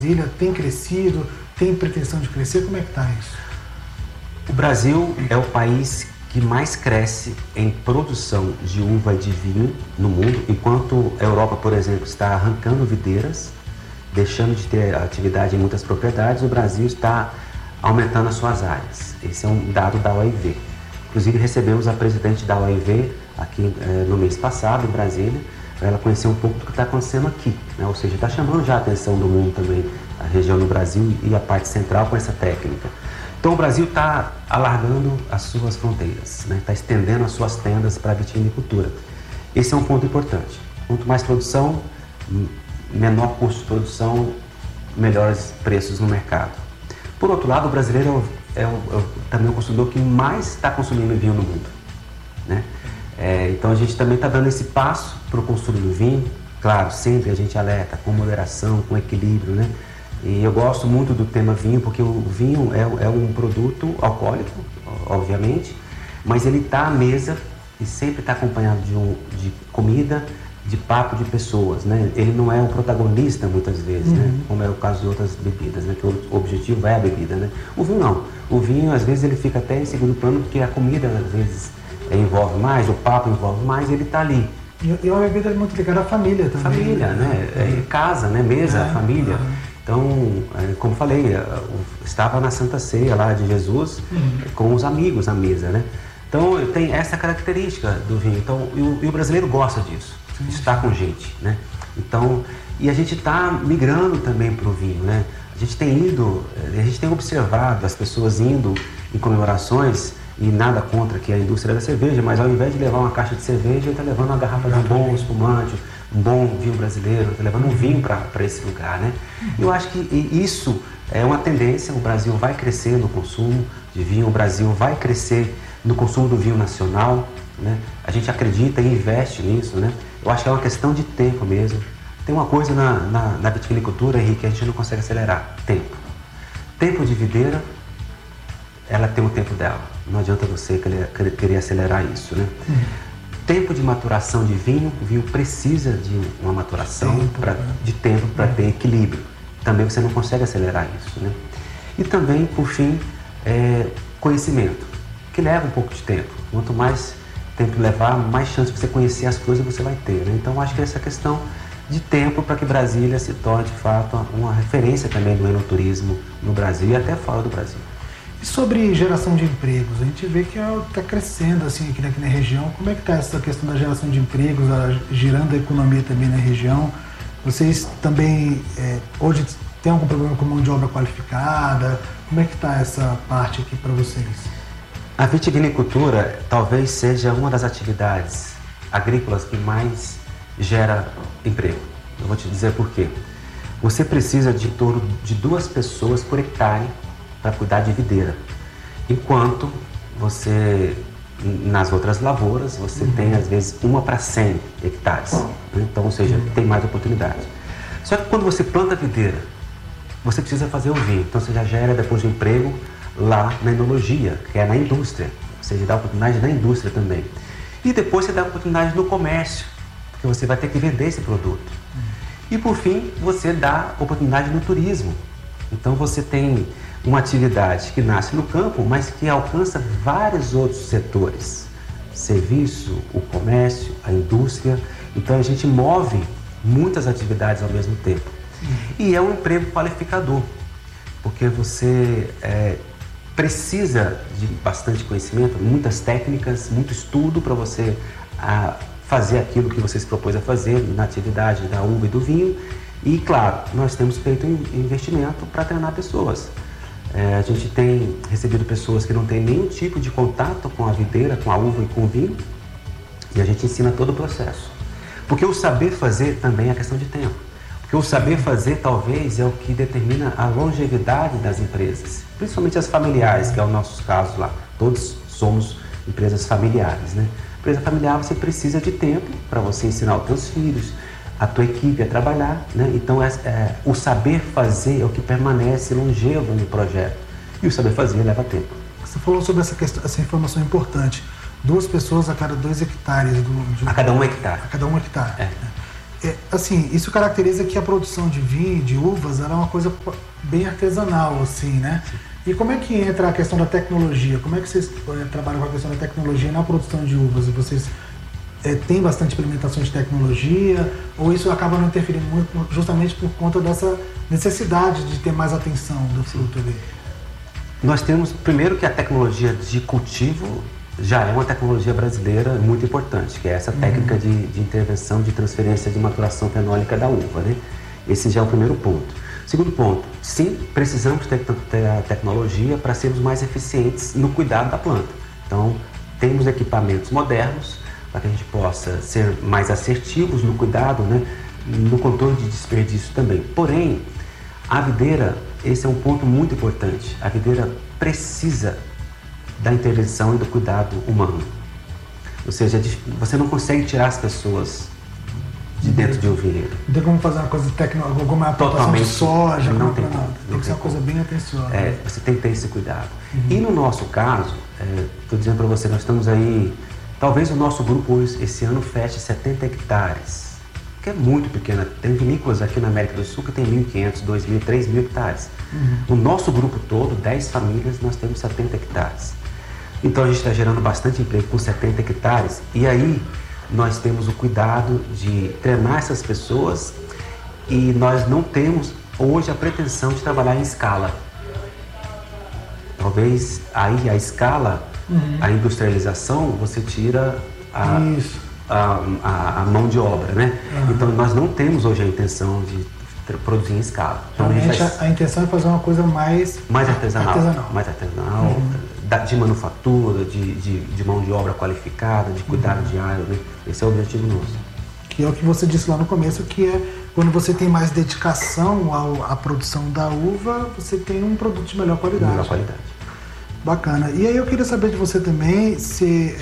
Brasília tem crescido, tem pretensão de crescer? Como é que está isso? O Brasil é o país que mais cresce em produção de uva e de vinho no mundo, enquanto a Europa, por exemplo, está arrancando videiras, deixando de ter atividade em muitas propriedades, o Brasil está aumentando as suas áreas. Esse é um dado da OIV. Inclusive, recebemos a presidente da OIV aqui no mês passado, em Brasília, para ela conhecer um pouco do que está acontecendo aqui, né? Ou seja, está chamando já a atenção do mundo também, a região do Brasil e a parte central com essa técnica. Então, o Brasil está alargando as suas fronteiras, né? Está estendendo as suas tendas para a vitivinicultura. Esse é um ponto importante. Quanto mais produção, menor custo de produção, melhores preços no mercado. Por outro lado, o brasileiro é também o consumidor que mais está consumindo vinho no mundo, né? Então a gente também está dando esse passo para o consumo do vinho. Claro, sempre a gente alerta com moderação, com equilíbrio, né? E eu gosto muito do tema vinho, porque o vinho é um produto alcoólico, obviamente, mas ele está à mesa e sempre está acompanhado de comida, de papo de pessoas, né? Ele não é o protagonista muitas vezes, né? Como é o caso de outras bebidas, né? Que o objetivo é a bebida, né? O vinho não. O vinho, às vezes, ele fica até em segundo plano, porque a comida, às vezes, envolve mais, o papo envolve mais, ele está ali. E uma bebida muito ligada à família também. Família, né? Casa, né? Mesa, família. Então, como falei, eu estava na Santa Ceia lá de Jesus com os amigos à mesa, né? Então, tem essa característica do vinho. Então, e o brasileiro gosta disso, de estar com gente, né? Então, e a gente está migrando também para o vinho, né? A gente tem observado as pessoas indo em comemorações, e nada contra que a indústria da cerveja, mas ao invés de levar uma caixa de cerveja, ele está levando uma garrafa de um bom espumante, um bom vinho brasileiro, está levando um vinho para esse lugar, né? Eu acho que isso é uma tendência. O Brasil vai crescer no consumo de vinho, o Brasil vai crescer no consumo do vinho nacional, né? A gente acredita e investe nisso, né? Eu acho que é uma questão de tempo mesmo. Tem uma coisa na vitivinicultura, Henrique, que a gente não consegue acelerar: tempo. Tempo de videira, ela tem o tempo dela. Não adianta você querer acelerar isso, né? Tempo de maturação de vinho, o vinho precisa de uma maturação de tempo para ter equilíbrio. Também você não consegue acelerar isso, né? E também, por fim, conhecimento, que leva um pouco de tempo. Quanto mais tempo levar, mais chance de você conhecer as coisas você vai ter, né? Então, acho que essa questão de tempo para que Brasília se torne, de fato, uma referência também do enoturismo no Brasil e até fora do Brasil. E sobre geração de empregos, a gente vê que está crescendo assim aqui na região. Como é que está essa questão da geração de empregos, girando a economia também na região? Vocês também hoje tem algum problema com mão de obra qualificada? Como é que está essa parte aqui para vocês? A vitivinicultura talvez seja uma das atividades agrícolas que mais gera emprego. Eu vou te dizer por quê. Você precisa de em torno de 2 pessoas por hectare para cuidar de videira, enquanto você, nas outras lavouras, você tem às vezes 1 para 100 hectares, né? Então, ou seja, tem mais oportunidade. Só que quando você planta videira, você precisa fazer o vinho, então você já gera depois de emprego lá na enologia, que é na indústria, ou seja, dá oportunidade na indústria também. E depois você dá oportunidade no comércio, porque você vai ter que vender esse produto. E por fim, você dá oportunidade no turismo. Então você tem uma atividade que nasce no campo, mas que alcança vários outros setores. Serviço, o comércio, a indústria. Então a gente move muitas atividades ao mesmo tempo. E é um emprego qualificador, porque você precisa de bastante conhecimento, muitas técnicas, muito estudo para você fazer aquilo que você se propôs a fazer na atividade da uva e do vinho. E claro, nós temos feito investimento para treinar pessoas. A gente tem recebido pessoas que não têm nenhum tipo de contato com a videira, com a uva e com o vinho, e a gente ensina todo o processo. Porque o saber fazer também é questão de tempo. Porque o saber fazer talvez é o que determina a longevidade das empresas, principalmente as familiares, que é o nosso caso lá. Todos somos empresas familiares, né? Empresa familiar, você precisa de tempo para você ensinar os teus filhos, a tua equipe a trabalhar, né? Então o saber fazer é o que permanece longevo no projeto, e o saber fazer leva tempo. Você falou sobre essa informação importante: 2 pessoas a cada 2 hectares. A cada 1 hectare. A cada 1 hectare. assim, isso caracteriza que a produção de vinho, de uvas, ela é uma coisa bem artesanal, assim, né? E como é que entra a questão da tecnologia? Como é que vocês trabalham com a questão da tecnologia na produção de uvas? E vocês têm bastante implementação de tecnologia? Ou isso acaba não interferindo muito justamente por conta dessa necessidade de ter mais atenção do fruto ali? Nós temos, primeiro, que a tecnologia de cultivo já é uma tecnologia brasileira muito importante, que é essa técnica de intervenção, de transferência de maturação fenólica da uva, né? Esse já é o primeiro ponto. Segundo ponto, sim, precisamos ter a tecnologia para sermos mais eficientes no cuidado da planta. Então, temos equipamentos modernos para que a gente possa ser mais assertivos no cuidado, né? No controle de desperdício também. Porém, a videira, esse é um ponto muito importante. A videira precisa da intervenção e do cuidado humano. Ou seja, você não consegue tirar as pessoas de dentro de um vinhedo. Não tem como fazer uma coisa tecnológica, como a plantação de soja, não tem nada. Tem que ser uma coisa bem atenciosa. Você tem que ter esse cuidado. E no nosso caso, estou dizendo para você, nós estamos aí, talvez o nosso grupo esse ano feche 70 hectares, que é muito pequena. Tem vinícolas aqui na América do Sul que tem 1.500, 2.000, 3.000 hectares. O nosso grupo todo, 10 famílias, nós temos 70 hectares. Então a gente está gerando bastante emprego com 70 hectares e aí nós temos o cuidado de treinar essas pessoas e nós não temos hoje a pretensão de trabalhar em escala. Talvez aí a escala, a industrialização, você tira a mão de obra, né? Então nós não temos hoje a intenção de produzir em escala. Então, a intenção é fazer uma coisa mais artesanal. Mais artesanal, de manufatura, de mão de obra qualificada, de cuidado diário, né? Esse é o objetivo nosso. Que é o que você disse lá no começo, que é quando você tem mais dedicação à produção da uva, você tem um produto de melhor qualidade. Melhor qualidade. Bacana. E aí eu queria saber de você também se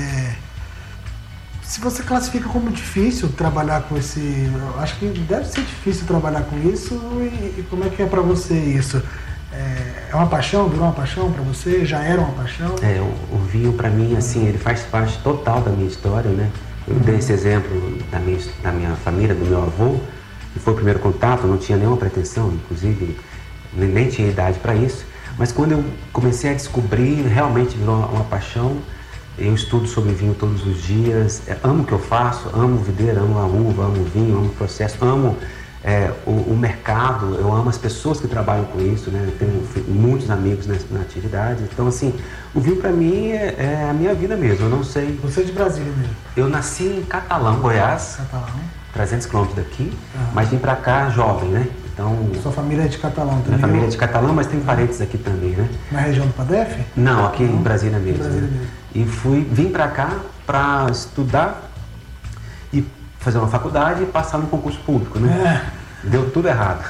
você classifica como difícil trabalhar com esse... Eu acho que deve ser difícil trabalhar com isso. E como é que é para você isso? É uma paixão? Virou uma paixão para você? Já era uma paixão? O vinho para mim, assim, ele faz parte total da minha história, né? Eu dei esse exemplo da minha família, do meu avô, que foi o primeiro contato, eu não tinha nenhuma pretensão, inclusive nem tinha idade para isso. Mas quando eu comecei a descobrir, realmente virou uma paixão. Eu estudo sobre vinho todos os dias, amo o que eu faço, amo videira, amo a uva, amo o vinho, amo o processo, amo o mercado, eu amo as pessoas que trabalham com isso, né? Eu tenho muitos amigos na atividade. Então, assim, o vinho para mim é a minha vida mesmo, eu não sei... Você é de Brasília mesmo? Eu nasci em Catalão, Goiás, 300 quilômetros daqui, mas vim para cá jovem, né? Então, sua família é de Catalão também? Minha família é de Catalão, mas tem parentes aqui também, né? Na região do Padef? Não, aqui em Brasília mesmo. E vim para cá para estudar e fazer uma faculdade e passar no concurso público, né? Deu tudo errado.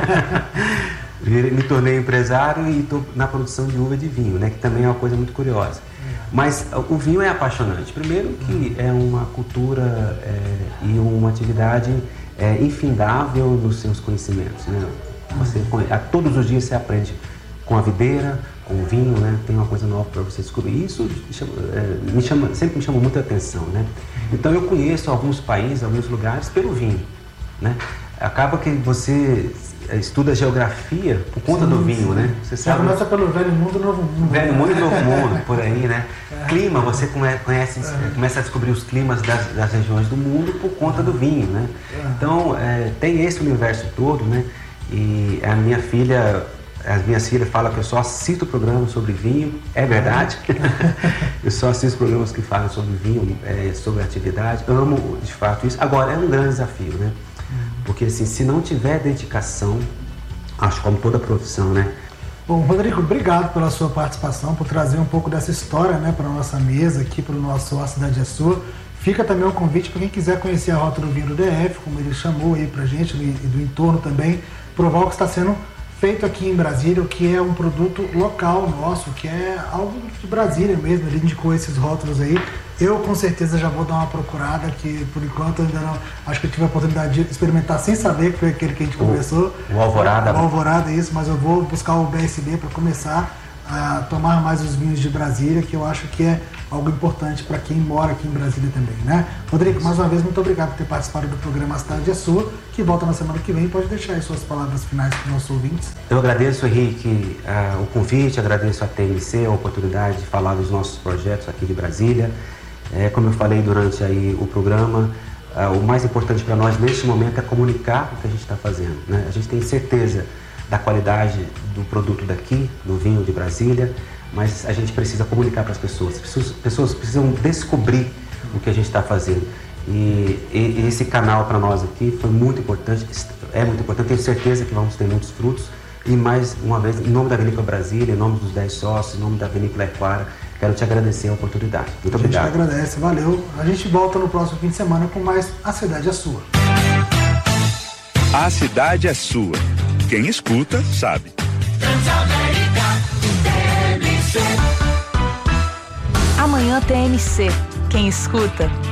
Me tornei empresário e estou na produção de uva e de vinho, né? Que também é uma coisa muito curiosa. Mas o vinho é apaixonante. Primeiro que é uma cultura e uma atividade infindável nos seus conhecimentos, né? Todos os dias você aprende com a videira, com o vinho, né? Tem uma coisa nova para você descobrir. Isso sempre me chamou muita atenção, né? Então eu conheço alguns países, alguns lugares pelo vinho, né? Acaba que você estuda geografia por conta do vinho, né? Você sabe, começa pelo velho mundo, novo mundo. Velho mundo e novo mundo, por aí, né? Clima, você começa a descobrir os climas das regiões do mundo por conta do vinho, né? Então, tem esse universo todo, né? E as minhas filhas falam que eu só assisto programas sobre vinho, é verdade. Eu só assisto programas que falam sobre vinho, sobre atividade, amo de fato isso. Agora, é um grande desafio, né? Porque assim, se não tiver dedicação, acho como toda profissão, né? Bom, Rodrigo, obrigado pela sua participação, por trazer um pouco dessa história, né, para a nossa mesa aqui, para o nosso A Cidade é Sua. Fica também o convite para quem quiser conhecer a Rota do Vinho do DF, como ele chamou aí para a gente, e do entorno também, provar o que está sendo feito aqui em Brasília, o que é um produto local nosso, que é algo de Brasília mesmo. Ele indicou esses rótulos aí. Eu com certeza já vou dar uma procurada, que por enquanto ainda não. Acho que eu tive a oportunidade de experimentar sem saber que foi aquele que a gente conversou. O Alvorada. O Alvorada, isso, mas eu vou buscar o BSB para começar a tomar mais os vinhos de Brasília, que eu acho que é algo importante para quem mora aqui em Brasília também, né? Rodrigo, mais uma vez, muito obrigado por ter participado do programa A Cidade é Sua, que volta na semana que vem. Pode deixar aí suas palavras finais para os nossos ouvintes. Eu agradeço, Henrique, o convite, agradeço a TNC, a oportunidade de falar dos nossos projetos aqui de Brasília. Como eu falei durante aí o programa, o mais importante para nós neste momento é comunicar o que a gente está fazendo, né? A gente tem certeza da qualidade do produto daqui, do vinho de Brasília, mas a gente precisa comunicar para as pessoas. As pessoas precisam descobrir o que a gente está fazendo. E esse canal para nós aqui foi muito importante, é muito importante. Tenho certeza que vamos ter muitos frutos. E mais uma vez, em nome da Vinícola Brasília, em nome dos 10 sócios, em nome da Vinícola Equara, quero te agradecer a oportunidade. Muito obrigado. A gente agradece, valeu. A gente volta no próximo fim de semana com mais A Cidade é Sua. A Cidade é Sua. Quem escuta, sabe. Amanhã TNC. Quem escuta,